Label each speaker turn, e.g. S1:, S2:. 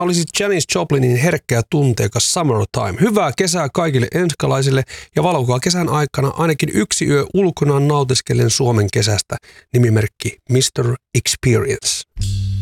S1: olisi Janis Joplinin herkkä ja tunteikas Summertime. Hyvää kesää kaikille enskalaisille ja valvokaa kesän aikana ainakin yksi yö ulkonaan nautiskellen Suomen kesästä. Nimimerkki Mr. Experience.